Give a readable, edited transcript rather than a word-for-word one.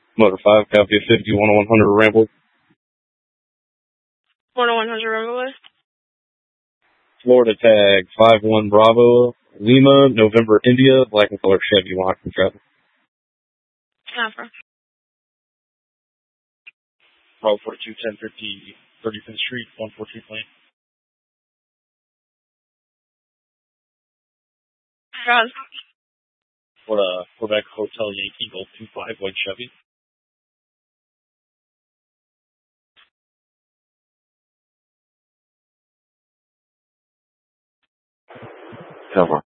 Motor 5, copy of 51-100 Ramble. 1-100 Ramble. Florida tag 51 Bravo, Lima, November, India, black and color Chevy, locked and traffic. Alpha. Bravo 42, 1050, 35th Street, 142 plane. God. Quebec Hotel Yankee, Golf 25, white Chevy. Cover.